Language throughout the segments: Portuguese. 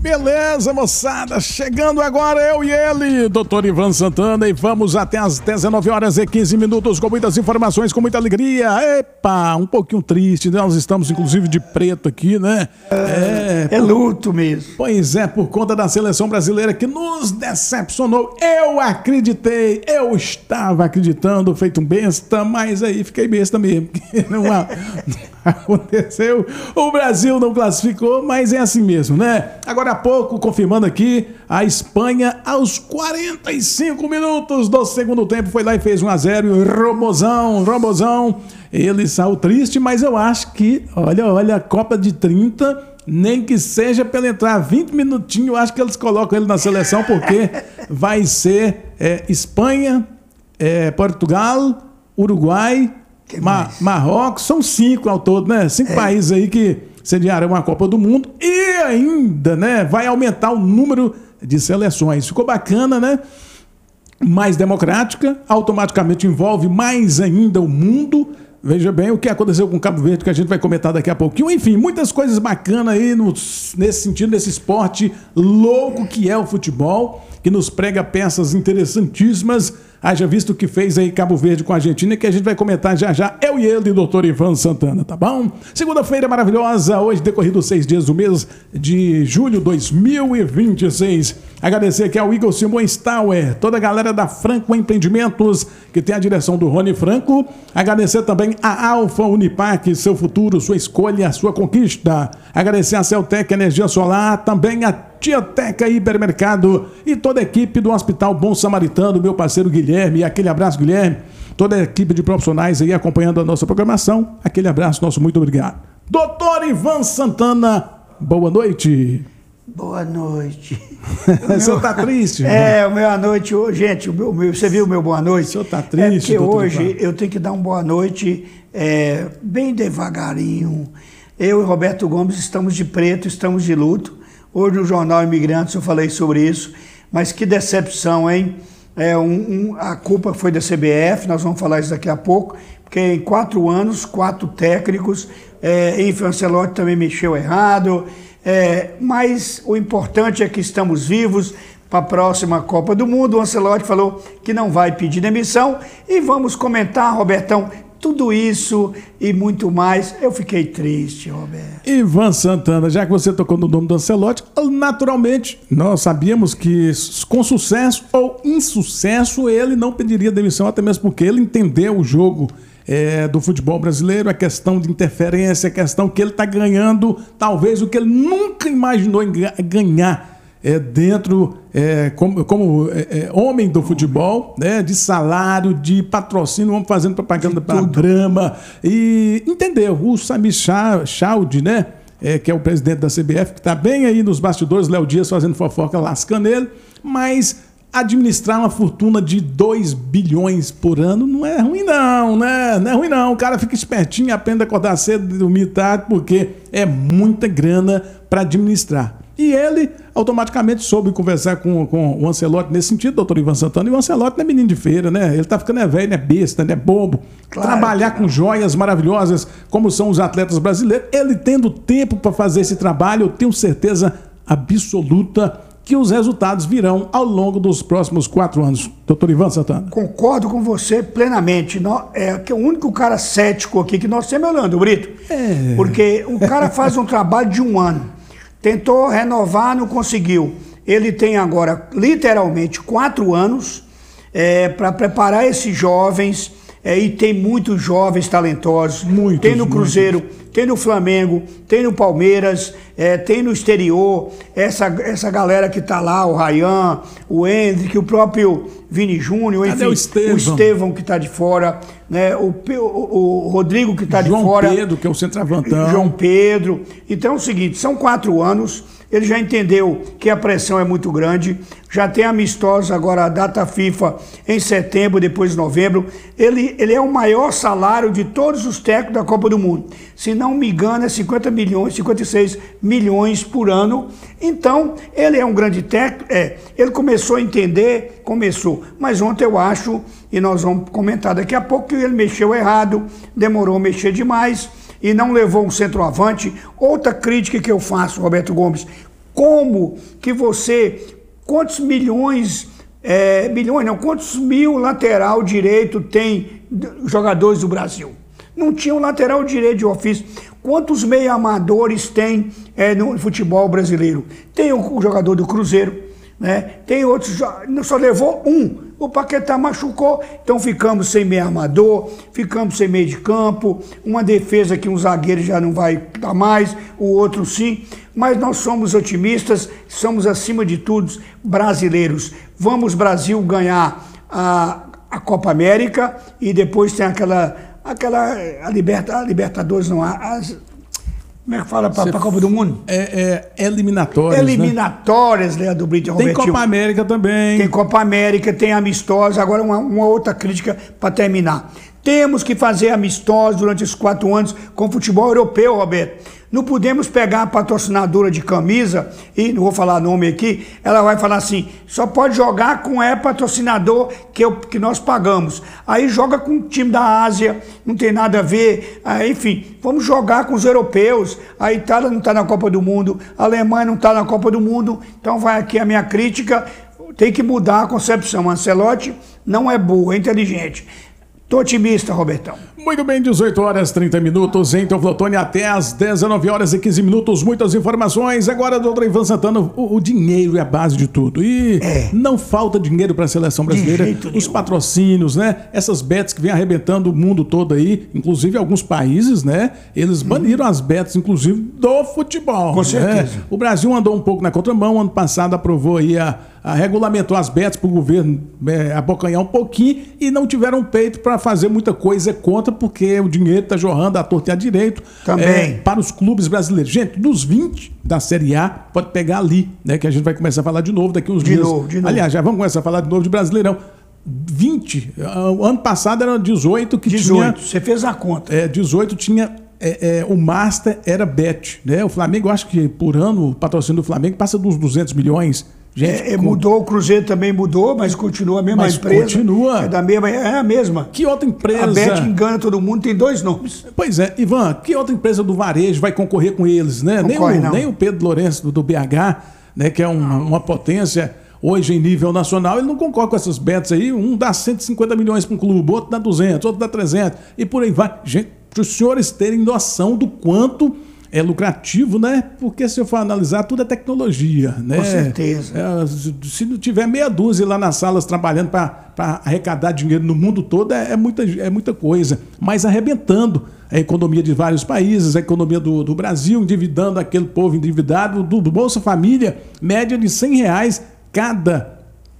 Beleza, moçada, chegando agora eu e ele, Dr. Ivan Santana, e vamos até às 19h15 com muitas informações, com muita alegria. Epa, um pouquinho triste, né? Nós estamos inclusive de preto aqui, né? É luto mesmo. Pois é, por conta da seleção brasileira que nos decepcionou. Eu acreditei, eu estava acreditando, feito um besta, mas aí fiquei besta mesmo. Não aconteceu, o Brasil não classificou, mas é assim mesmo, né? Agora há pouco, confirmando aqui, a Espanha, aos 45 minutos do segundo tempo, foi lá e fez 1-0, e o Robozão, ele saiu triste, mas eu acho que, olha, a Copa de 30, nem que seja para ele entrar 20 minutinhos, eu acho que eles colocam ele na seleção, porque vai ser Espanha, Portugal, Uruguai, Marrocos, são 5 ao todo, né? 5 países aí que sediarão a Copa do Mundo e ainda, né, vai aumentar o número de seleções. Ficou bacana, né? Mais democrática, automaticamente envolve mais ainda o mundo. Veja bem o que aconteceu com o Cabo Verde, que a gente vai comentar daqui a pouquinho. Enfim, muitas coisas bacanas aí nesse sentido, nesse esporte louco que é o futebol, que nos prega peças interessantíssimas. Haja visto o que fez aí Cabo Verde com a Argentina, que a gente vai comentar já, eu e ele, Dr. Ivan Santana, tá bom? Segunda-feira maravilhosa, hoje decorrido 6 dias do mês de julho de 2026. Agradecer aqui ao Igor Simões Tower, toda a galera da Franco Empreendimentos, que tem a direção do Rony Franco. Agradecer também a Alfa Unipac, seu futuro, sua escolha, sua conquista. Agradecer a Celtec Energia Solar, também a Tieteca Hipermercado e toda a equipe do Hospital Bom Samaritano, meu parceiro Guilherme. Aquele abraço, Guilherme. Toda a equipe de profissionais aí acompanhando a nossa programação. Aquele abraço nosso, muito obrigado. Doutor Ivan Santana, boa noite. Boa noite. O senhor tá triste? O meu boa noite hoje, gente, você viu o meu boa noite? O senhor tá triste? Porque hoje eu tenho que dar uma boa noite bem devagarinho. Eu e Roberto Gomes estamos de preto, estamos de luto. Hoje no Jornal Imigrantes eu falei sobre isso, mas que decepção, hein? A culpa foi da CBF, nós vamos falar isso daqui a pouco, porque em 4 anos, 4 técnicos, o Ancelotti também mexeu errado, mas o importante é que estamos vivos para a próxima Copa do Mundo. O Ancelotti falou que não vai pedir demissão e vamos comentar, Robertão, tudo isso e muito mais. Eu fiquei triste, Roberto. Ivan Santana, já que você tocou no nome do Ancelotti, naturalmente nós sabíamos que com sucesso ou insucesso ele não pediria demissão, até mesmo porque ele entendeu o jogo do futebol brasileiro, a questão de interferência, a questão que ele está ganhando, talvez o que ele nunca imaginou ganhar dentro, como homem do futebol, né, de salário, de patrocínio, vamos fazendo propaganda para a Brahma, e entendeu, o Samir Chaud, né, que é o presidente da CBF, que está bem aí nos bastidores, Léo Dias fazendo fofoca, lascando ele, mas administrar uma fortuna de 2 bilhões por ano não é ruim não, né? Não é ruim não, o cara fica espertinho, aprende a acordar cedo e dormir tarde, porque é muita grana para administrar. E ele automaticamente soube conversar com o Ancelotti nesse sentido, doutor Ivan Santana. E o Ancelotti não é menino de feira, né? Ele tá ficando velho, não é besta, não é bobo. Claro, trabalhar com joias maravilhosas, como são os atletas brasileiros. Ele tendo tempo para fazer esse trabalho, eu tenho certeza absoluta que os resultados virão ao longo dos próximos 4 anos. Doutor Ivan Santana. Concordo com você plenamente. Que o único cara cético aqui que nós temos é o Leandro Brito. Porque o cara faz um trabalho de 1 ano. Tentou renovar, não conseguiu. Ele tem agora, literalmente, 4 anos para preparar esses jovens. E tem muitos jovens talentosos. Tem no Cruzeiro, tem no Flamengo, tem no Palmeiras, tem no exterior. Essa galera que está lá, o Ryan, o Hendrick, o próprio Vini Júnior, enfim, o Estevão que está de fora, né? O Rodrigo que está de fora. João Pedro, que é o centroavantão. João Pedro. Então é o seguinte, são 4 anos. Ele já entendeu que a pressão é muito grande, já tem amistosos agora, a data FIFA em setembro, depois de novembro. Ele é o maior salário de todos os técnicos da Copa do Mundo. Se não me engano, é 50 milhões, 56 milhões por ano. Então, ele é um grande técnico. Ele começou a entender, mas ontem eu acho, e nós vamos comentar daqui a pouco, que ele mexeu errado, demorou a mexer demais e não levou um centroavante. Outra crítica que eu faço, Roberto Gomes, Como que você... Quantos milhões... quantos mil lateral direito tem jogadores do Brasil? Não tinha um lateral direito de ofício. Quantos meio amadores tem no futebol brasileiro? Tem o jogador do Cruzeiro, né? Tem outros, só levou um. O Paquetá machucou, então ficamos sem meio amador, ficamos sem meio de campo, uma defesa que um zagueiro já não vai dar mais, o outro sim, mas nós somos otimistas, somos acima de tudo brasileiros. Vamos, Brasil, ganhar a Copa América e depois tem a Libertadores, não, como é que fala para a Copa do Mundo? Eliminatórias. Eliminatórias, né, do Brito e Tem Robertinho. Copa América também. Tem Copa América, tem amistosa. Agora uma outra crítica para terminar. Temos que fazer amistosos durante esses 4 anos com o futebol europeu, Roberto. Não podemos pegar a patrocinadora de camisa, e não vou falar nome aqui, ela vai falar assim, só pode jogar com patrocinador que nós pagamos. Aí joga com o time da Ásia, não tem nada a ver, enfim, vamos jogar com os europeus. A Itália não está na Copa do Mundo, a Alemanha não está na Copa do Mundo, então vai aqui a minha crítica, tem que mudar a concepção. Ancelotti não é burro, é inteligente. Tô otimista, Robertão. Muito bem, 18 horas 30 minutos em Teoflotone até às 19 horas e 15 minutos. Muitas informações. Agora, doutor Ivan Santana, o dinheiro é a base de tudo. E não falta dinheiro para a seleção brasileira. Os patrocínios, né? Essas bets que vem arrebentando o mundo todo aí, inclusive alguns países, né? Eles baniram as bets, inclusive, do futebol. Com certeza. Né? O Brasil andou um pouco na contramão. Ano passado aprovou aí regulamentou as bets para o governo abocanhar um pouquinho e não tiveram peito para fazer muita coisa contra, porque o dinheiro está jorrando à torta e à direito também para os clubes brasileiros. Gente, dos 20 da Série A, pode pegar ali, né, que a gente vai começar a falar de novo daqui uns dias. De novo. Aliás, já vamos começar a falar de novo de Brasileirão. 20, ano passado era 18 que 18, tinha... você fez a conta. 18 tinha... o Master era bet, né? O Flamengo, eu acho que por ano o patrocínio do Flamengo passa dos 200 milhões. Gente, mudou, o Cruzeiro também mudou, mas continua a mesma empresa. Continua. É a mesma. Que outra empresa... A Bet engana todo mundo, tem 2 nomes. Pois é, Ivan, que outra empresa do varejo vai concorrer com eles, né? Nem o Pedro Lourenço do BH, né, que é uma potência hoje em nível nacional, ele não concorre com essas bets aí. Um dá 150 milhões para um clube, outro dá 200, outro dá 300 e por aí vai. Gente, para os senhores terem noção do quanto é lucrativo, né? Porque se eu for analisar, tudo é tecnologia, né? Com certeza. Se não tiver meia dúzia lá nas salas trabalhando para arrecadar dinheiro no mundo todo, é muita coisa. Mas arrebentando a economia de vários países, a economia do Brasil, endividando aquele povo endividado, do Bolsa Família, média de R$100 cada...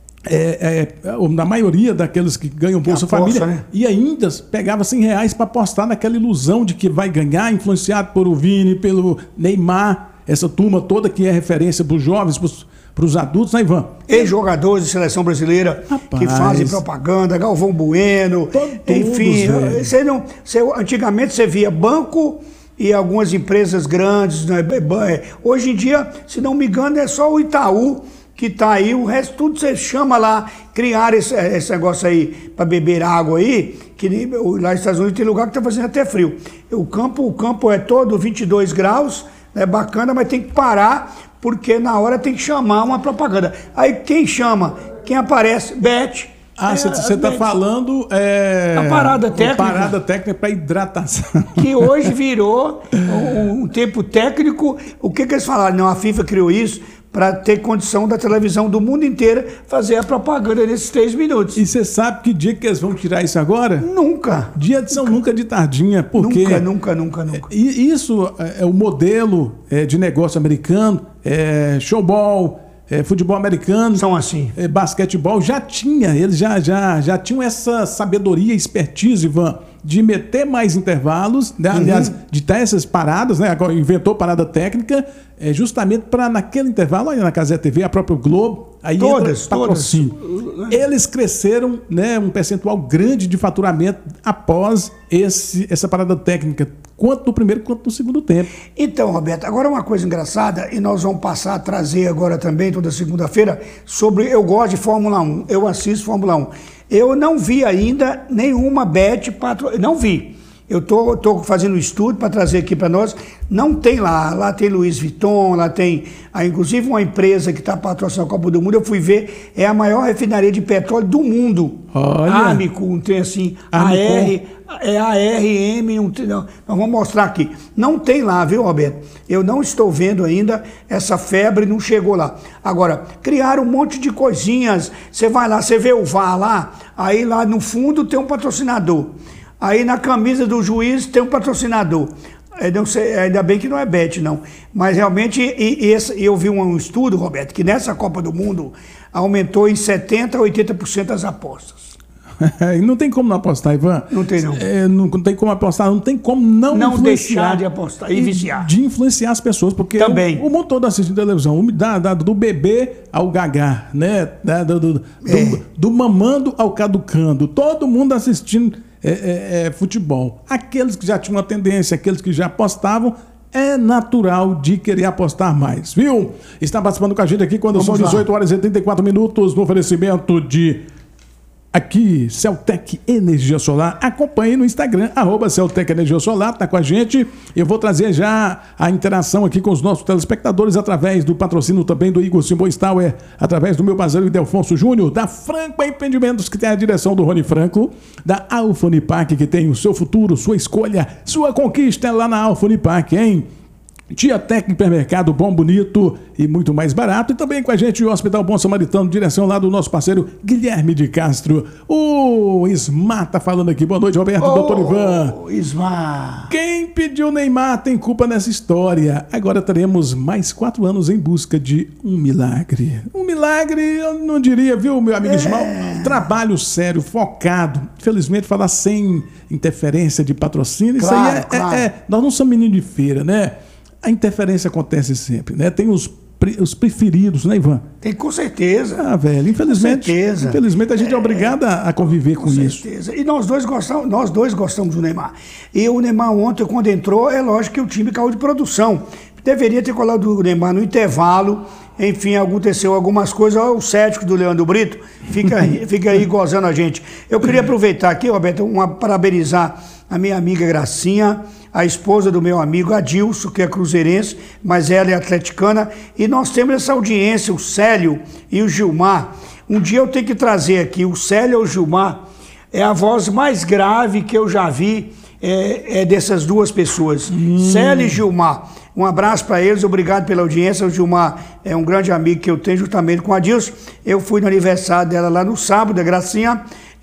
na maioria daqueles que ganham Bolsa Família, né? E ainda pegava R$100 para apostar naquela ilusão de que vai ganhar, influenciado por o Vini, pelo Neymar, essa turma toda que é referência para os jovens, para os adultos, né, Ivan? Ex-jogadores de seleção brasileira que fazem propaganda, Galvão Bueno, enfim. Antigamente você via banco e algumas empresas grandes, né? Hoje em dia, se não me engano, é só o Itaú que tá aí, o resto tudo você chama lá, criar esse negócio aí para beber água aí, que lá nos Estados Unidos tem lugar que tá fazendo até frio. O campo é todo 22 graus, é bacana, mas tem que parar, porque na hora tem que chamar uma propaganda. Aí quem chama? Quem aparece? Bet. Você está falando... a parada técnica. A parada técnica para hidratação. Que hoje virou um tempo técnico. O que eles falaram? Não, a FIFA criou isso para ter condição da televisão do mundo inteiro fazer a propaganda nesses 3 minutos. E você sabe que dia que eles vão tirar isso agora? Nunca. Dia de São Nunca de Tardinha, porque... Nunca. Isso é o modelo de negócio americano, showball, futebol americano... São assim. Basquetebol, eles já tinham essa sabedoria, expertise, Ivan, de meter mais intervalos, né? Aliás, de ter essas paradas, né? Agora inventou parada técnica, justamente para naquele intervalo, aí na Cazé TV, a própria Globo, aí todas. Eles cresceram, né, um percentual grande de faturamento após essa parada técnica, quanto no primeiro quanto no segundo tempo. Então, Roberto, agora uma coisa engraçada, e nós vamos passar a trazer agora também, toda segunda-feira, eu gosto de Fórmula 1, eu assisto Fórmula 1. Eu não vi ainda nenhuma bet não vi. Eu tô fazendo um estudo para trazer aqui para nós. Não tem lá. Lá tem Louis Vuitton, lá tem, inclusive, uma empresa que está patrocinando a Copa do Mundo. Eu fui ver, é a maior refinaria de petróleo do mundo. Olha. Armico, um trem assim, ARM, nós vamos mostrar aqui. Não tem lá, viu, Roberto? Eu não estou vendo ainda, essa febre não chegou lá. Agora, criaram um monte de coisinhas. Você vai lá, você vê o VAR lá, aí lá no fundo tem um patrocinador. Aí na camisa do juiz tem um patrocinador. Não sei, ainda bem que não é bet, não. Mas realmente, eu vi um estudo, Roberto, que nessa Copa do Mundo aumentou em 70% a 80% as apostas. Não tem como não apostar, Ivan. Não tem, não. Não tem como apostar, não tem como não deixar de apostar e viciar. De influenciar as pessoas, porque também. O mundo todo assiste televisão, do bebê ao gagá, né? Do mamando ao caducando, todo mundo assistindo futebol. Aqueles que já tinham uma tendência, aqueles que já apostavam, é natural de querer apostar mais, viu? Está participando com a gente aqui quando são 18 horas e 34 minutos no oferecimento de... Aqui, Celtec Energia Solar. Acompanhe no Instagram, @Celtec Energia Solar, tá com a gente. Eu vou trazer já a interação aqui com os nossos telespectadores através do patrocínio também do Igor Simões Tower, através do meu parceiro Idelfonso Júnior, da Franco Empreendimentos, que tem a direção do Rony Franco, da Alfa Unipac, que tem o seu futuro, sua escolha, sua conquista lá na Alfa Unipac, hein? Tia Tec, hipermercado bom, bonito e muito mais barato. E também com a gente o Hospital Bom Samaritano, direção lá do nosso parceiro Guilherme de Castro. O Ismar tá falando aqui. Boa noite, Roberto, doutor Ivan. Ismar. Quem pediu Neymar tem culpa nessa história. Agora teremos mais 4 anos em busca de um milagre. Um milagre, eu não diria, viu, meu amigo Ismar? Trabalho sério, focado. Infelizmente, falar sem interferência de patrocínio, claro, isso aí nós não somos meninos de feira, né? A interferência acontece sempre, né? Tem os preferidos, né, Ivan? Tem, com certeza. Ah, velho, infelizmente. Infelizmente a gente é obrigado a conviver com isso. Com certeza. E nós dois gostamos do Neymar. E o Neymar ontem, quando entrou, é lógico que o time caiu de produção. Deveria ter colado o Neymar no intervalo. Enfim, aconteceu algumas coisas. Olha o cético do Leandro Brito, fica aí gozando a gente. Eu queria aproveitar aqui, Roberto, parabenizar a minha amiga Gracinha, a esposa do meu amigo Adilson, que é cruzeirense, mas ela é atleticana, e nós temos essa audiência, o Célio e o Gilmar. Um dia eu tenho que trazer aqui, o Célio ou o Gilmar, é a voz mais grave que eu já vi dessas duas pessoas, Célio e Gilmar. Um abraço para eles, obrigado pela audiência. O Gilmar é um grande amigo que eu tenho juntamente com a Adilson. Eu fui no aniversário dela lá no sábado, a Gracinha,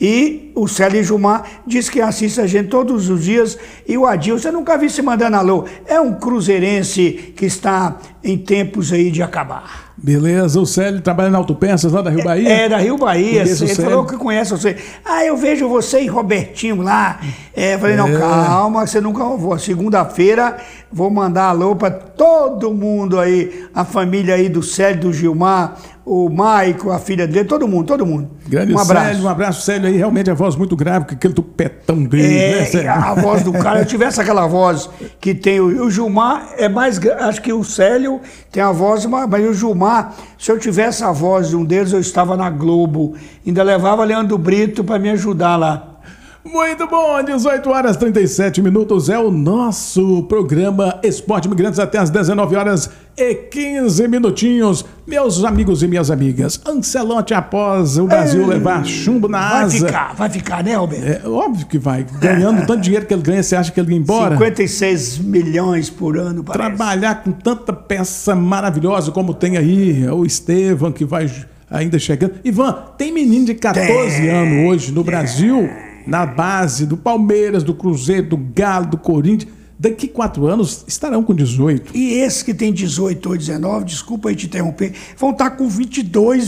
e o Célio e Gilmar diz que assiste a gente todos os dias. E o Adilson, eu nunca vi se mandando alô. É um cruzeirense que está em tempos aí de acabar. Beleza, o Célio trabalha na Autopeças lá da Rio Bahia? É, da Rio Bahia. Ele falou que conhece você. Eu vejo você e Robertinho lá. Eu falei, não, calma, você nunca vou. Segunda-feira vou mandar alô para todo mundo aí, a família aí do Célio, do Gilmar, o Maico, a filha dele, todo mundo. Grande Célio, um abraço, Célio aí, realmente a voz muito grave, com aquele tupetão dele, né, Célio? A voz do cara, eu tivesse aquela voz que tem o Gilmar, é mais, acho que o Célio tem a voz, mas o Gilmar, se eu tivesse a voz de um deles, eu estava na Globo, ainda levava Leandro Brito para me ajudar lá. Muito bom, 18 horas 37 minutos é o nosso programa Esporte Imigrantes até as 19 horas e 15 minutinhos. Meus amigos e minhas amigas, Ancelotti após o Brasil levar chumbo na asa. Vai ficar, né, Alberto? É óbvio que vai. Ganhando tanto dinheiro que ele ganha, você acha que ele ia embora? 56 milhões por ano, parece. Trabalhar com tanta peça maravilhosa como tem aí, o Estevam que vai ainda chegando. Ivan, tem menino de 14 anos hoje no Brasil, na base do Palmeiras, do Cruzeiro, do Galo, do Corinthians. Daqui 4 anos estarão com 18. E esses que têm 18 ou 19, desculpa aí te interromper, vão estar com 22,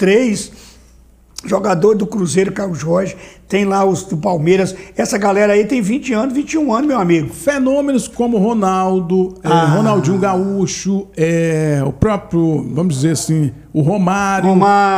23. Jogador do Cruzeiro, Carlos Jorge, tem lá os do Palmeiras. Essa galera aí tem 20 anos, 21 anos, meu amigo. Fenômenos como Ronaldo, Ronaldinho Gaúcho, o próprio, vamos dizer assim, o Romário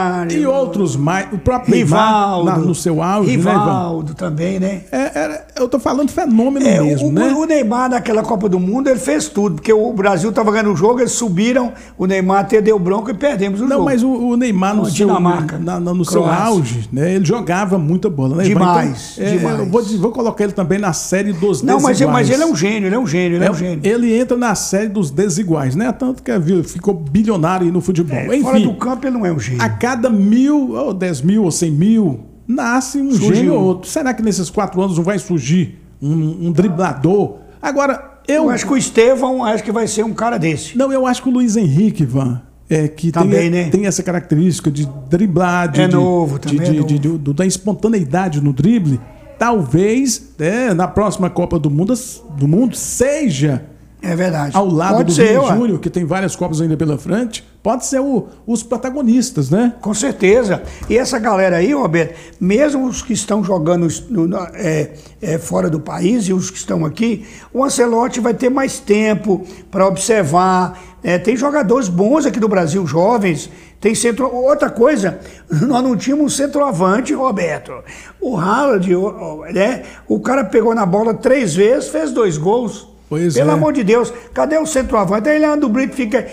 e outros mais. O próprio Rivaldo, Neymar no seu auge, Rivaldo, né, também, né? Eu tô falando fenômeno mesmo, né? O Neymar, naquela Copa do Mundo, ele fez tudo, porque o Brasil tava ganhando o jogo, eles subiram, o Neymar até deu bronca e perdemos o jogo. Não, mas o Neymar no seu auge, né, ele jogava muita bola. né? Demais, então, demais. Eu vou colocar ele também na série dos Não, desiguais. mas ele é um gênio, Ele entra na série dos desiguais, né? Tanto que ficou bilionário aí no futebol. Enfim, fora do campo ele não é um gênio. A cada 1.000, ou 10.000, ou 100.000, nasce um gênio ou outro. Será que nesses 4 anos não vai surgir um driblador? Agora, eu acho que o Estevão vai ser um cara desse. Não, eu acho que o Luiz Henrique, Ivan, que também, né? tem essa característica de driblar, novo também. Da espontaneidade no drible. Talvez, na próxima Copa do Mundo seja. É verdade. Ao lado do Vini Júnior, que tem várias Copas ainda pela frente, pode ser os protagonistas, né? Com certeza. E essa galera aí, Roberto, mesmo os que estão jogando fora do país e os que estão aqui, o Ancelotti vai ter mais tempo para observar. Tem jogadores bons aqui do Brasil, jovens. Tem outra coisa, nós não tínhamos um centroavante, Roberto. O Haaland, o cara pegou na bola 3 vezes, fez 2 gols. Pelo amor de Deus, cadê o centroavante? Aí Leandro Brito fica...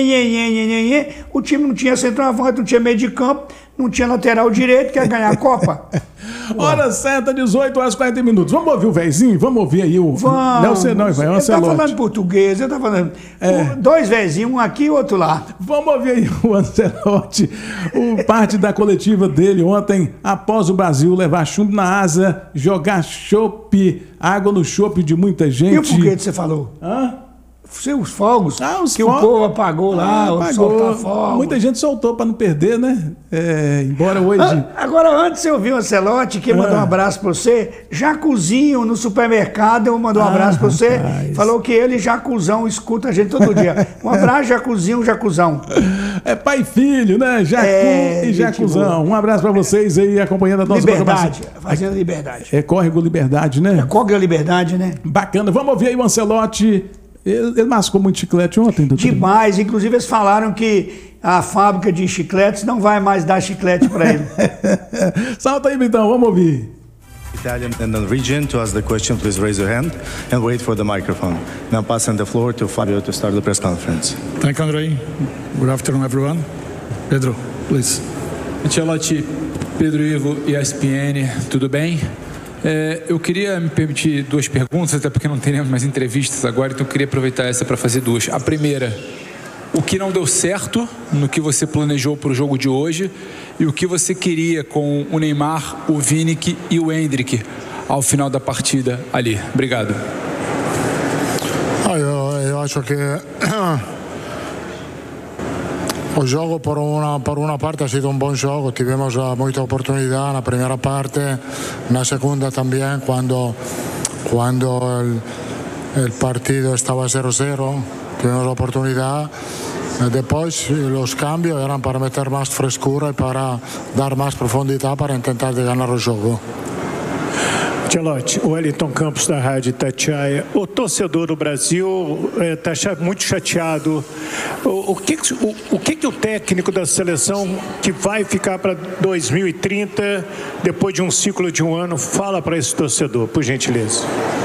O time não tinha centroavante, não tinha meio de campo, não tinha lateral direito, quer ganhar a Copa. Hora certa, 18h40. Vamos ouvir o véizinho? Vamos ouvir aí o... Vamos. Não, Ivan, é o Ancelotti. Ele tá falando português, ele tá falando... 2 vézinhos, um aqui e outro lá. Vamos ouvir aí o Ancelotti, parte da coletiva dele ontem, após o Brasil levar chumbo na asa, jogar chope, água no chope de muita gente. E o foguete você falou? Os fogos que o povo apagou lá, soltar fogos. Muita gente soltou para não perder, né? Embora hoje... Agora, antes eu vi o Ancelotti, que mandou um abraço para você. Jacuzinho no supermercado, eu mandou um abraço para você. Falou que ele, Jacuzão, escuta a gente todo dia. Um abraço, Jacuzinho, Jacuzão. É pai e filho, né? Jacu e Jacuzão. Um abraço para vocês aí, acompanhando a nossa Liberdade, fazendo Liberdade. Córrego Liberdade, né? Córrego Liberdade, né? Bacana. Vamos ouvir aí o Ancelotti. Ele mascou muito chiclete ontem, doutor? Demais. Inclusive, eles falaram que a fábrica de chicletes não vai mais dar chiclete para ele. Salta aí, então. Vamos ouvir. Italian and Norwegian, to ask the question, please raise your hand and wait for the microphone. Now passing the floor to Fabio to start the press conference. Thank you, Andrei. Good afternoon, everyone. Pedro, please. Ancelotti, Pedro Ivo e ESPN, tudo bem? Eu queria me permitir 2 perguntas, até porque não teremos mais entrevistas agora, então eu queria aproveitar essa para fazer 2. A primeira, o que não deu certo no que você planejou para o jogo de hoje e o que você queria com o Neymar, o Vini e o Endrick ao final da partida ali. Obrigado. Eu acho que o jogo por una parte ha sido un buen juego, tivemos mucha oportunidad en la primera parte, en la segunda también cuando el partido estaba 0-0, tuvimos la oportunidad. Después los cambios eran para meter más frescura y para dar más profundidad para intentar de ganar el juego. Ancelotti, o Wellington Campos da Rádio Itatiaia. O torcedor do Brasil está muito chateado. O que o técnico da seleção que vai ficar para 2030, depois de um ciclo de um ano, fala para esse torcedor, por gentileza?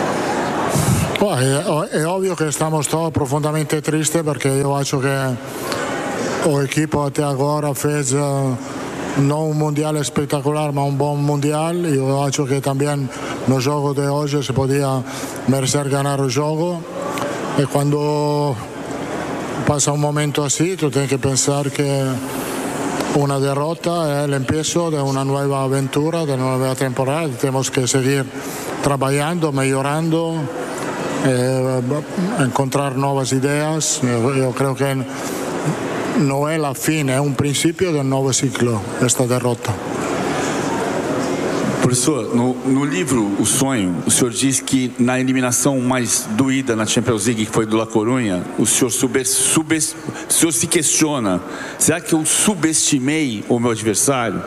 É óbvio que estamos todos profundamente tristes porque eu acho que o equipo até agora fez não um mundial espetacular, mas um bom mundial. Eu acho que também no jogo de hoje se podia merecer ganhar o jogo. E quando passa um momento assim, tu tens que pensar que uma derrota é o começo de uma nova aventura, de uma nova temporada. Temos que seguir trabalhando, melhorando, encontrar novas ideias. Eu creio que não é a fim, é um princípio de um novo ciclo, esta derrota. Professor, no livro O Sonho, o senhor diz que na eliminação mais doída na Champions League, que foi do La Coruña, o senhor se questiona: será que eu subestimei o meu adversário?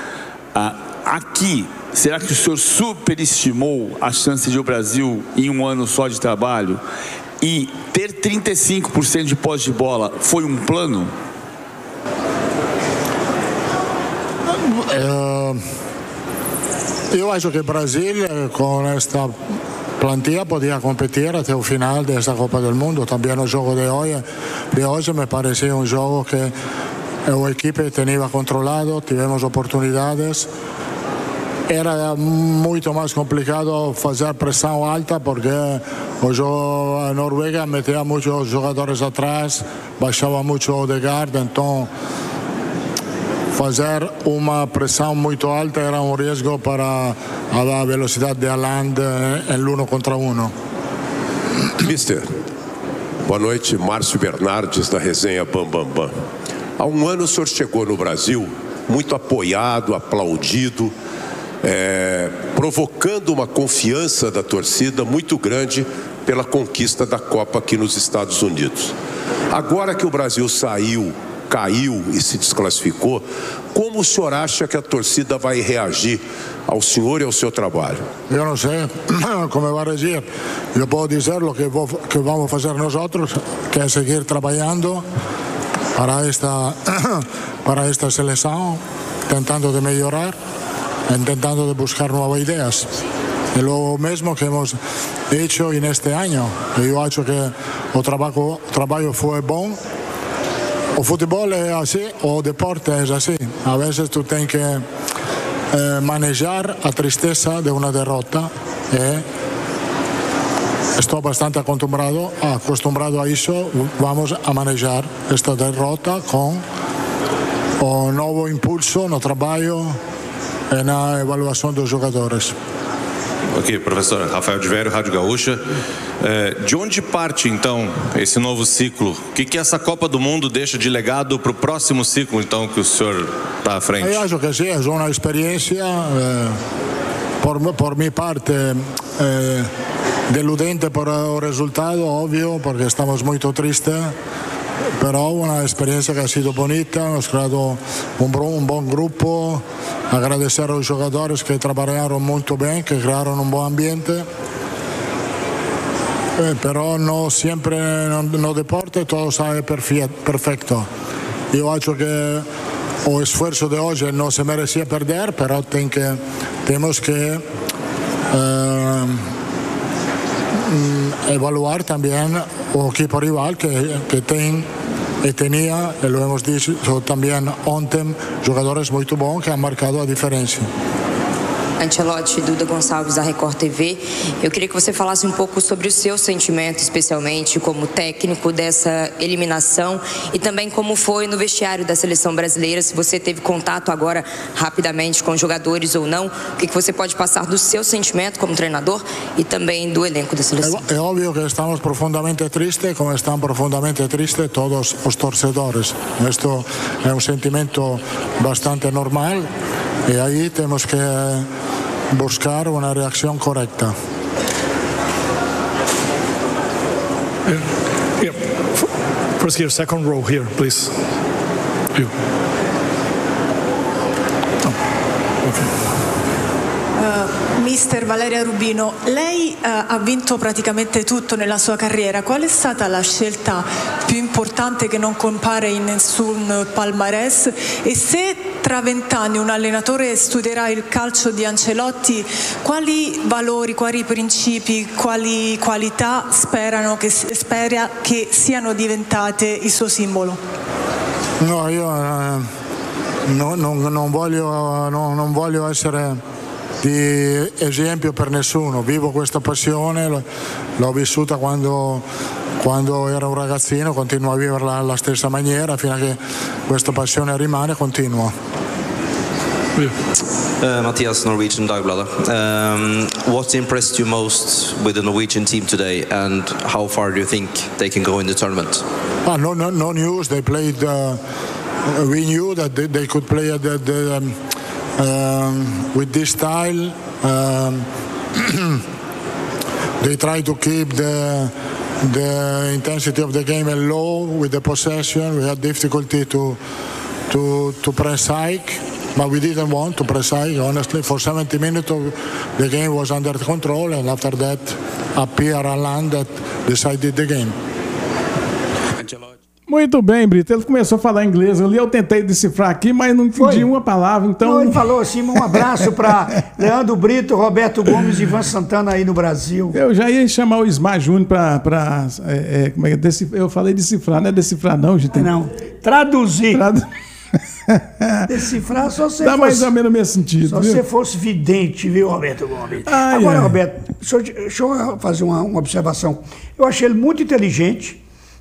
Aqui, será que o senhor superestimou a chance de o Brasil, em um ano só de trabalho, e ter 35% de posse de bola foi um plano? Eu acho que o Brasil, com esta plantilla, podia competir até o final desta Copa do Mundo. Também o jogo de hoje me parecia um jogo que a equipe tinha controlado, tivemos oportunidades. era muito mais complicado fazer pressão alta, porque a Noruega metia muitos jogadores atrás, baixava muito o Odegaard, então fazer uma pressão muito alta era um risco para a velocidade de Haaland em l'1 contra 1. Mister, boa noite, Márcio Bernardes da resenha Bam Bam Bam. Há um ano o senhor chegou no Brasil muito apoiado, aplaudido, provocando uma confiança da torcida muito grande pela conquista da Copa aqui nos Estados Unidos. Agora que o Brasil caiu e se desclassificou, como o senhor acha que a torcida vai reagir ao senhor e ao seu trabalho? Eu não sei como vai reagir. Eu posso dizer o que vamos fazer nós, que é seguir trabalhando para esta seleção, tentando de melhorar, tentando de buscar novas ideias. É o mesmo que hemos hecho neste ano. Eu acho que o trabalho foi bom. O futebol é assim, o deporte é assim. A vezes tu tens que manejar a tristeza de uma derrota. Estou bastante acostumbrado a isso. Vamos a manejar esta derrota com o novo impulso no trabalho e na avaliação dos jogadores. Ok, professor Rafael de Vério, Rádio Gaúcha. De onde parte, então, esse novo ciclo? O que essa Copa do Mundo deixa de legado para o próximo ciclo, então, que o senhor está à frente? Eu acho que sim, é uma experiência, por minha parte, deludente por o resultado, óbvio, porque estamos muito tristes. Però una esperienza che ha sido bonita, hemos creado un buen grupo, agradecer a los jugadores que trabajaron muy bien, que crearon un buen ambiente, pero no siempre no deporte todo sale perfecto. Yo creo que el esfuerzo de hoy no se merecía perder, pero tenemos que evaluar también el equipo rival que tenía, y lo hemos dicho también ontem, jogadores muy bons que han marcado a diferença. Ancelotti, Duda Gonçalves, da Record TV. Eu queria que você falasse um pouco sobre o seu sentimento, especialmente como técnico dessa eliminação, e também como foi no vestiário da seleção brasileira, se você teve contato agora rapidamente com jogadores ou não, o que você pode passar do seu sentimento como treinador e também do elenco da seleção. É óbvio que estamos profundamente tristes, como estão profundamente tristes todos os torcedores. Isto é um sentimento bastante normal e aí temos que buscar una reacción correcta. First here, second row here, please. You. Mister Valeria Rubino, lei ha vinto praticamente tutto nella sua carriera. Qual è stata la scelta più importante che non compare in nessun palmarès? E se tra 20 anni un allenatore studierà il calcio di Ancelotti, quali valori, quali principi, quali qualità spera che siano diventate il suo simbolo? No, io non voglio essere di esempio per nessuno. Vivo questa passione, l'ho vissuta quando ero un ragazzino, continuo a viverla alla stessa maniera fino a che questa passione rimane, continuo. Mathias, Norwegian Dagbladet. What impressed you most with the Norwegian team today, and how far do you think they can go in the tournament? No news. They played. We knew that they could play at with this style. They try to keep the intensity of the game low with the possession. We had difficulty to press high, but we didn't want to press high, honestly. For 70 minutes the game was under control, and after that appeared Haaland that decided the game. Muito bem, Brito. Ele começou a falar inglês ali, eu tentei decifrar aqui, mas não entendi uma palavra, então... Não, ele falou assim, um abraço para Leandro Brito, Roberto Gomes e Ivan Santana aí no Brasil. Eu já ia chamar o Ismar Júnior para como é que é? Eu falei decifrar, não é decifrar não, gente. Não, traduzir. Decifrar só se Dá fosse, mais ou menos no mesmo sentido. só se você fosse vidente, viu, Roberto Gomes? Agora, Roberto, deixa eu fazer uma observação. Eu achei ele muito inteligente,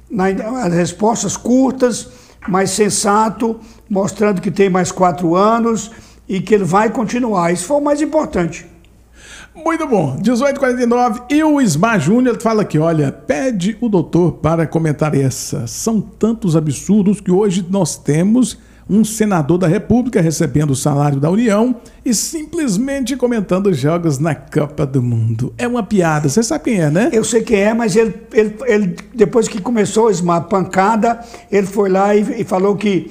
as respostas curtas, mais sensato, mostrando que tem mais 4 anos e que ele vai continuar. Isso foi o mais importante. Muito bom. 18h49. E o Ismar Júnior fala aqui, olha, pede o doutor para comentar essa. São tantos absurdos que hoje nós temos um senador da República recebendo o salário da União e simplesmente comentando os jogos na Copa do Mundo. É uma piada. Você sabe quem é, né? Eu sei quem é, mas ele depois que começou a pancada, ele foi lá e falou que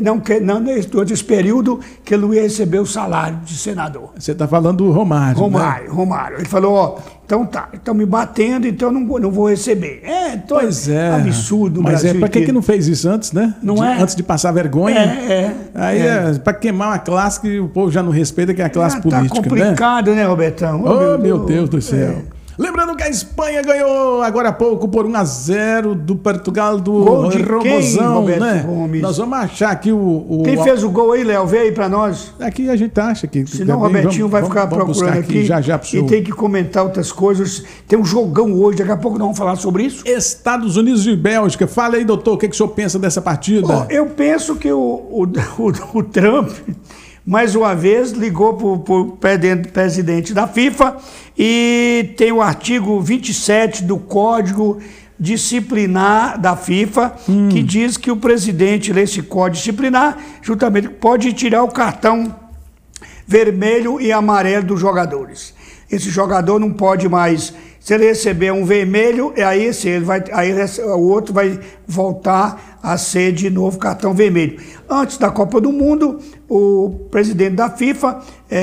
durante esse período que ele não ia receber o salário de senador. Você está falando do Romário. Romário. Ele falou, ó, então tá, estão me batendo, então eu não vou receber. Pois é. Absurdo. Mas para que não fez isso antes, né? Não é? Antes de passar vergonha. Aí para queimar uma classe que o povo já não respeita, que é a classe política, tá complicado, né, Robertão? Oh, meu Deus do céu. Lembrando que a Espanha ganhou agora há pouco por 1-0 do Portugal do Romozão, né? Gomes? Nós vamos achar aqui o... Quem fez o gol aí, Léo? Vê aí pra nós. Aqui a gente acha que... Senão o Robertinho vai ficar procurando aqui já e tem que comentar outras coisas. Tem um jogão hoje, daqui a pouco nós vamos falar sobre isso. Estados Unidos e Bélgica. Fala aí, doutor, o que o senhor pensa dessa partida? Eu penso que o Trump... mais uma vez, ligou para o presidente da FIFA e tem o artigo 27 do Código Disciplinar da FIFA, que diz que o presidente, nesse Código Disciplinar, justamente pode tirar o cartão vermelho e amarelo dos jogadores. Esse jogador não pode mais, se ele receber um vermelho, aí o outro vai voltar a ser de novo cartão vermelho. Antes da Copa do Mundo, o presidente da FIFA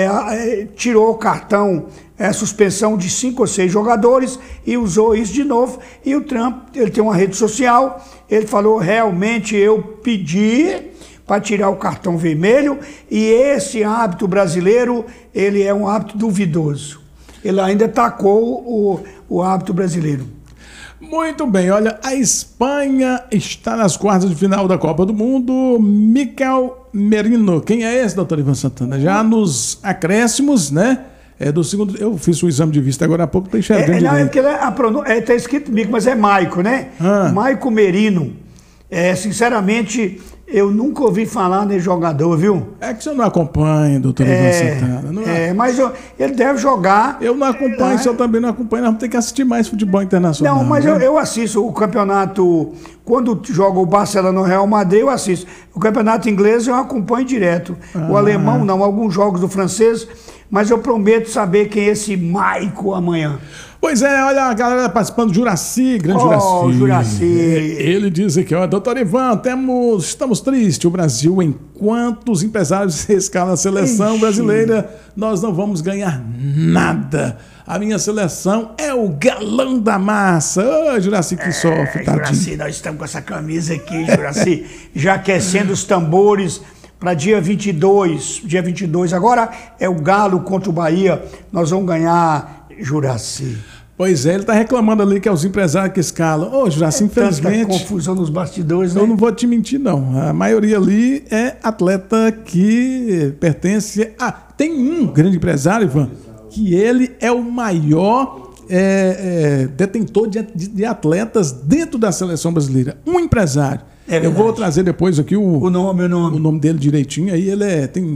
tirou o cartão, suspensão de 5 ou 6 jogadores e usou isso de novo. E o Trump, ele tem uma rede social, ele falou, realmente eu pedi para tirar o cartão vermelho e esse hábito brasileiro, ele é um hábito duvidoso. Ele ainda atacou o hábito brasileiro. Muito bem, olha, a Espanha está nas quartas de final da Copa do Mundo. Mikel Merino, quem é esse, doutor Ivan Santana? Já nos acréscimos, né? Do segundo, eu fiz o exame de vista agora há pouco, está enxergando direito. Está escrito Mico, mas é Maico, né? Maico Merino. Sinceramente, eu nunca ouvi falar nesse jogador, viu? É que você não acompanha, doutor Ivan Santana. Mas ele deve jogar. Eu não acompanho, eu também não acompanho. Nós vamos ter que assistir mais futebol internacional. Não, mas eu assisto o campeonato. Quando joga o Barcelona no Real Madrid, eu assisto. O campeonato inglês eu acompanho direto. O alemão não, alguns jogos do francês. Mas eu prometo saber quem é esse Maico amanhã. Pois é, olha a galera participando, Juraci, grande Juraci. Ele diz aqui, ó, doutor Ivan, estamos tristes, o Brasil, enquanto os empresários escalam a seleção brasileira, nós não vamos ganhar nada. A minha seleção é o galão da massa. Ô, Juraci, que sofre, tadinho. Juraci, nós estamos com essa camisa aqui, Juraci, já aquecendo os tambores para dia 22. Dia 22 agora é o Galo contra o Bahia. Nós vamos ganhar, Juraci. Pois é, ele está reclamando ali que é os empresários que escalam. Ô, Juraci, infelizmente... Tanta confusão nos bastidores, né? Eu não vou te mentir, não. A maioria ali é atleta que pertence a... Tem um grande empresário, Ivan, que ele é o maior detentor de atletas dentro da seleção brasileira. Um empresário. Eu vou trazer depois aqui o nome dele direitinho. Aí ele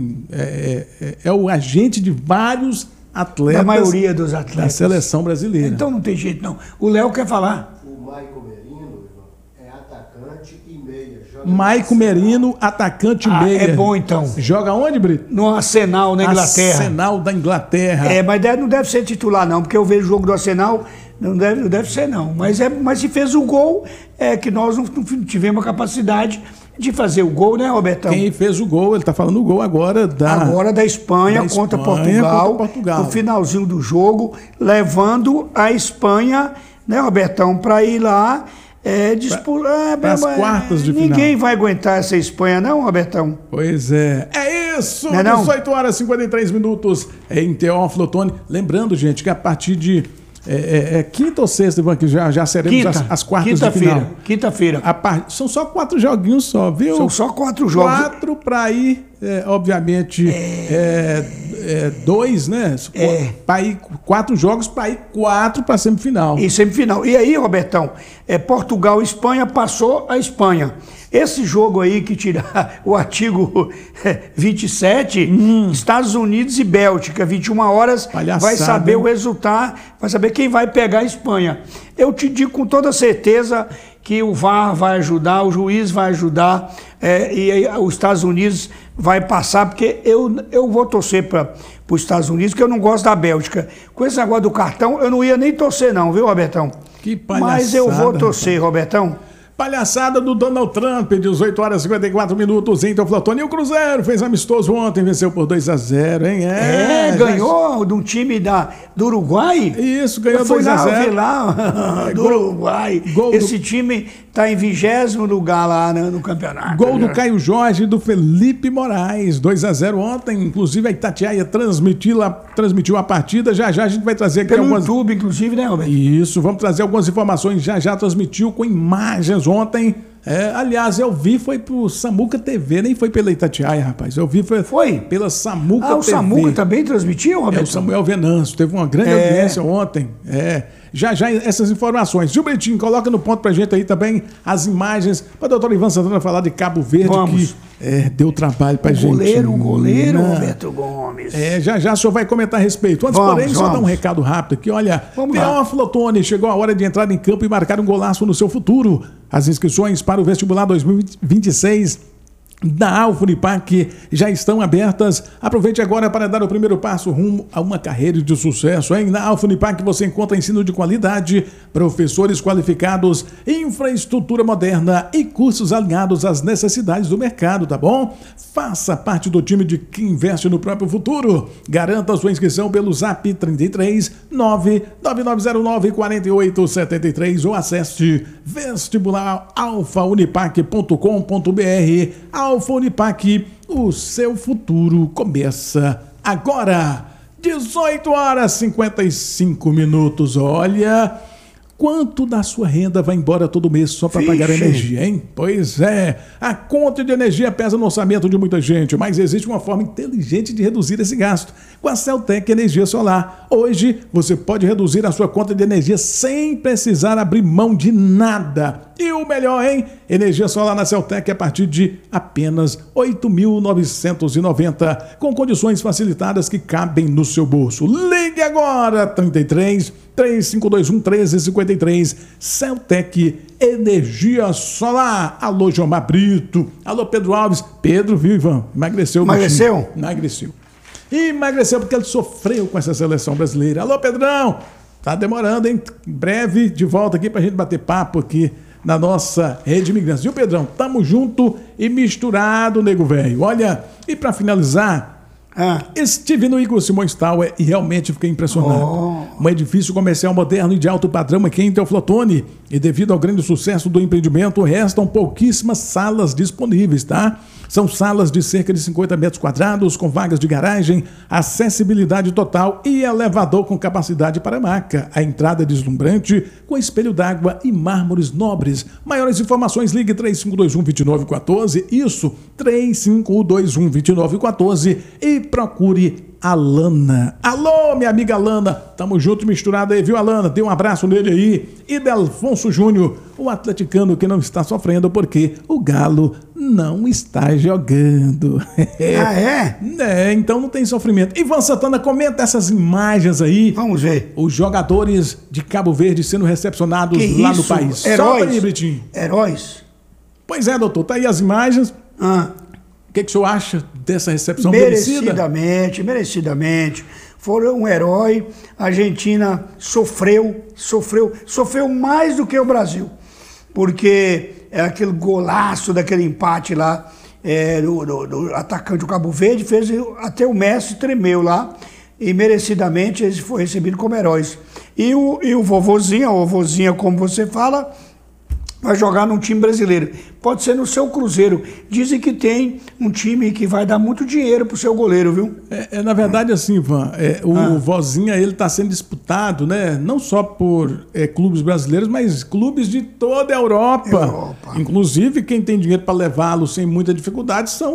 é o agente de vários atletas. Da maioria dos atletas. Da seleção brasileira. Então não tem jeito, não. O Léo quer falar. O Maico Merino é atacante e meia. Maico Merino, atacante e meia. É bom, então. Joga onde, Brito? No Arsenal, na Inglaterra. Arsenal da Inglaterra. Mas não deve ser titular, não, porque eu vejo o jogo do Arsenal... Não deve ser, não. Mas se fez o gol, que nós não tivemos a capacidade de fazer o gol, né, Robertão? Quem fez o gol, ele está falando o gol agora da Espanha contra Portugal. No finalzinho do jogo, levando a Espanha, né, Robertão, para ir lá disputar. As quartas de final. Ninguém vai aguentar essa Espanha, não, Robertão? Pois é. É isso! Não? 18 horas e 53 minutos em Teófilo Otoni. Lembrando, gente, que a partir de quinta ou sexta, Ivan, que já seremos as quartas de final. Quinta-feira. São só 4 joguinhos só, viu? São só 4 jogos. 4 para ir, obviamente, 2, né? Para ir 4 jogos para ir 4 para semifinal. E semifinal. E aí, Robertão, Portugal e Espanha, passou a Espanha. Esse jogo aí que tira o artigo 27, Estados Unidos e Bélgica, 21 horas, palhaçada, vai saber o resultado, vai saber quem vai pegar a Espanha. Eu te digo com toda certeza que o VAR vai ajudar, o juiz vai ajudar, e aí os Estados Unidos vai passar, porque eu vou torcer para os Estados Unidos, porque eu não gosto da Bélgica. Com esse negócio do cartão, eu não ia nem torcer não, viu, Robertão? Que palhaçada. Mas eu vou torcer, Robertão. Palhaçada do Donald Trump, 18 horas e 54 minutos em Teoflotone. E o Cruzeiro fez amistoso ontem, venceu por 2-0, hein? Ganhou de um time do Uruguai. Isso, ganhou 2-0. Eu fui lá, do Uruguai. Esse time está em 20º lugar lá no campeonato. Gol do Caio Jorge e do Felipe Moraes, 2-0 ontem. Inclusive a Itatiaia transmitiu a partida. Já a gente vai trazer aqui pelo YouTube, inclusive, né, Roberto? Isso, vamos trazer algumas informações. Já transmitiu com imagens ontem. Aliás, eu vi, foi pro Samuca TV, nem foi pela Itatiaia, rapaz. Eu vi, foi pela Samuca TV. O Samuca também transmitiu, Roberto? O Samuel Venâncio, teve uma grande audiência ontem. Já essas informações. Gilbertinho, coloca no ponto pra gente aí também as imagens para o doutor Ivan Santana falar de Cabo Verde, vamos. Que deu trabalho pra gente. O goleiro Roberto Gomes. Já o senhor vai comentar a respeito. Antes, porém, só dar um recado rápido aqui. Olha, Teóflotone, chegou a hora de entrar em campo e marcar um golaço no seu futuro. As inscrições para o vestibular 2026 da Alfa Unipac já estão abertas. Aproveite agora para dar o primeiro passo rumo a uma carreira de sucesso, hein? Na Alfa Unipac você encontra ensino de qualidade, professores qualificados, infraestrutura moderna e cursos alinhados às necessidades do mercado, tá bom? Faça parte do time de que investe no próprio futuro. Garanta a sua inscrição pelo Zap 33 99909 4873 ou acesse vestibularalfaunipac.com.br. Alfa Unipac, o seu futuro começa agora. 18 horas e 55 minutos. Olha, quanto da sua renda vai embora todo mês só para pagar energia, hein? Pois é, a conta de energia pesa no orçamento de muita gente, mas existe uma forma inteligente de reduzir esse gasto. Com a Celtec Energia Solar. Hoje, você pode reduzir a sua conta de energia sem precisar abrir mão de nada. E o melhor, hein? Energia solar na Celtec a partir de apenas R$ 8.990, com condições facilitadas que cabem no seu bolso. Ligue agora, 33 3521 1353, Celtec Energia Solar. Alô, Jomar Brito. Alô, Pedro Alves. Pedro, viu, Ivan? Emagreceu. Emagreceu porque ele sofreu com essa seleção brasileira. Alô, Pedrão. Tá demorando, hein? Em breve, de volta aqui pra gente bater papo aqui na nossa Rede Imigrantes. Viu, Pedrão? Tamo junto e misturado, nego velho. Olha, e pra finalizar, estive no Igor Simões Tower e realmente fiquei impressionado. Um edifício comercial moderno e de alto padrão aqui em Teoflotone. E devido ao grande sucesso do empreendimento, restam pouquíssimas salas disponíveis, tá? São salas de cerca de 50 metros quadrados, com vagas de garagem, acessibilidade total e elevador com capacidade para maca. A entrada é deslumbrante, com espelho d'água e mármores nobres. Maiores informações, ligue 3521-2914, isso, 3521-2914 e procure Alana. Alô, minha amiga Alana, tamo junto misturado aí, viu, Alana? Dê um abraço nele aí. E Delfonso Júnior, o atleticano que não está sofrendo porque o Galo não está jogando. Então não tem sofrimento. Ivan Santana, comenta essas imagens aí. Vamos ver. Os jogadores de Cabo Verde sendo recepcionados lá no país. Heróis. Aí, Britinho. Heróis. Pois é, doutor, tá aí as imagens. O que o senhor acha dessa recepção merecida? Merecidamente. Foram um herói. A Argentina sofreu mais do que o Brasil. Porque é aquele golaço daquele empate lá do atacante do Cabo Verde, fez até o Messi tremeu lá. E merecidamente eles foram recebidos como heróis. E o vovozinha, como você fala, vai jogar num time brasileiro. Pode ser no seu Cruzeiro. Dizem que tem um time que vai dar muito dinheiro pro seu goleiro, viu? Na verdade, assim, Ivan, o Vozinha, ele está sendo disputado, né? Não só por clubes brasileiros, mas clubes de toda a Europa. Inclusive, quem tem dinheiro para levá-lo sem muita dificuldade são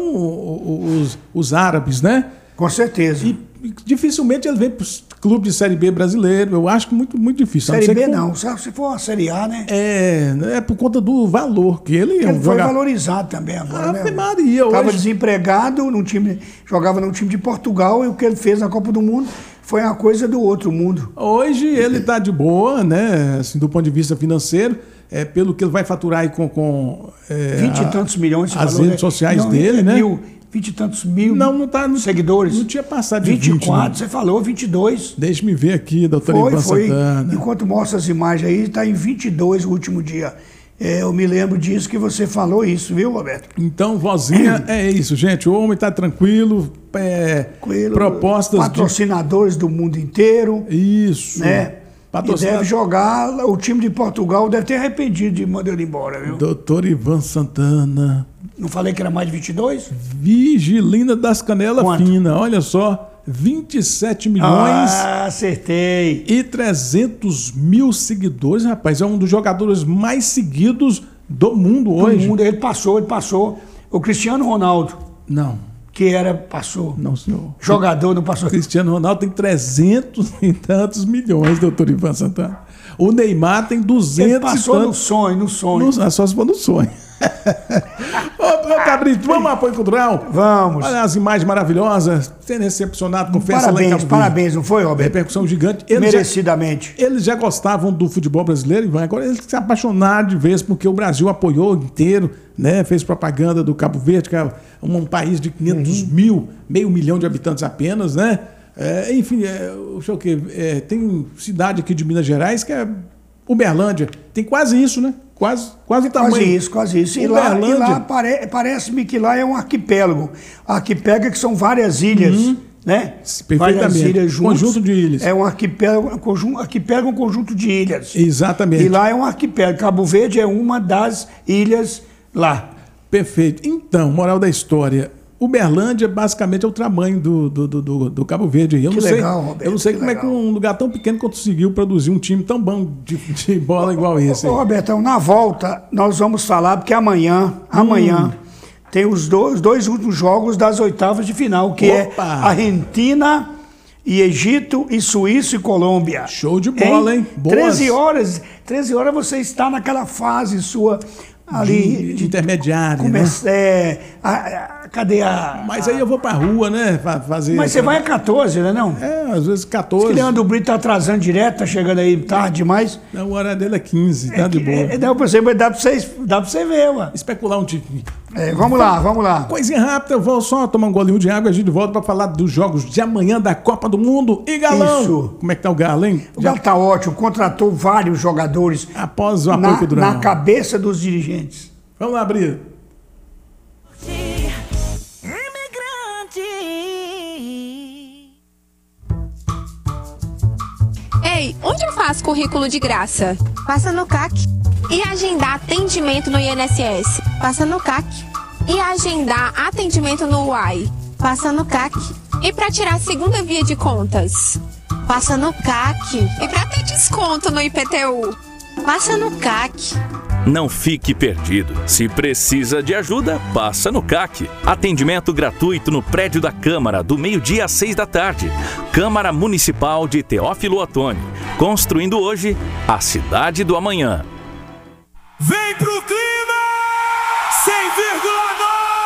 os árabes, né? Com certeza. E dificilmente ele vem para os clubes de Série B brasileiro. Eu acho que muito difícil. Série B não, se for uma Série A, né? É por conta do valor que ele foi valorizado também agora, Ave Maria, estava hoje... desempregado, jogava num time de Portugal, e o que ele fez na Copa do Mundo foi uma coisa do outro mundo. Hoje ele está de boa, né? Assim, do ponto de vista financeiro, pelo que ele vai faturar aí com 20 e tantos milhões. As redes sociais dele, né? 20 e tantos mil seguidores. Não tinha passado de 24, 20, você falou 22. Deixe-me ver aqui, doutor Ivan Santana. Enquanto mostra as imagens aí, está em 22 o último dia. Eu me lembro disso que você falou isso, viu, Roberto? Então, Vozinha, é isso, gente. O homem está tranquilo. Propostas patrocinadores do mundo inteiro. Isso. Né? E deve jogar, o time de Portugal deve ter arrependido de mandar ele embora, viu? Doutor Ivan Santana. Não falei que era mais de 22? Vigilina das Canelas Fina, olha só, 27 milhões. Acertei. E 300 mil seguidores, rapaz, é um dos jogadores mais seguidos do mundo hoje. Ele passou. O Cristiano Ronaldo. Não. Passou. Não, senhor. Jogador não passou. Cristiano Ronaldo tem 300 e tantos milhões, doutor Ivan Santana. O Neymar tem 200 Ele passou e tantos. no sonho. Só se for no sonho. Ô, Cabrito, vamos ao apoio cultural? Vamos. Olha as imagens maravilhosas, sendo recepcionado com festa lá em Cabo Verde. Parabéns, não foi, Roberto? Repercussão gigante. Merecidamente. Eles já gostavam do futebol brasileiro, Ivan. Agora eles se apaixonaram de vez, porque o Brasil apoiou inteiro, né? Fez propaganda do Cabo Verde, que é um país de 500 mil, meio milhão de habitantes apenas, né? Enfim, tem cidade aqui de Minas Gerais que é Uberlândia. Tem quase isso, né? Quase o tamanho. Quase isso. E lá parece-me que lá é um arquipélago. Arquipélago que são várias ilhas, né? Perfeitamente. Várias ilhas juntas. Conjunto de ilhas. É um arquipélago, arquipélago é um conjunto de ilhas. Exatamente. E lá é um arquipélago. Cabo Verde é uma das ilhas lá. Perfeito. Então, moral da história. Uberlândia basicamente é o tamanho do Cabo Verde. Legal, Roberto. Eu não sei como é que um lugar tão pequeno conseguiu produzir um time tão bom de bola igual esse. Robertão, na volta nós vamos falar, porque amanhã tem os dois últimos jogos das oitavas de final, que é Argentina e Egito e Suíça e Colômbia. Show de bola, hein? 13 horas você está naquela fase sua ali de intermediário, né? Cadê a... Mas aí eu vou pra rua, né? Fazer. Mas você vai a 14, né, não? Às vezes 14. O Leandro Brito tá atrasando direto, tá chegando aí tarde demais. Não, o horário dele é 15, tá de boa. Dá pra você ver, ué. Especular um tipo. Vamos lá. Coisinha rápida, eu vou só tomar um golinho de água e a gente volta pra falar dos jogos de amanhã da Copa do Mundo. E Galão? Isso. Como é que tá o Galo, hein? O Galo tá ótimo, contratou vários jogadores. Após o apoio cultural. Na cabeça dos dirigentes. Vamos lá, Brito. Ei, onde eu faço currículo de graça? Passa no CAC. E agendar atendimento no INSS? Passa no CAC. E agendar atendimento no UAI? Passa no CAC. E para tirar a segunda via de contas? Passa no CAC. E para ter desconto no IPTU? Passa no CAC. Não fique perdido. Se precisa de ajuda, passa no CAC. Atendimento gratuito no prédio da Câmara, do meio-dia às 6 da tarde. Câmara Municipal de Teófilo Otoni. Construindo hoje a cidade do amanhã. Vem pro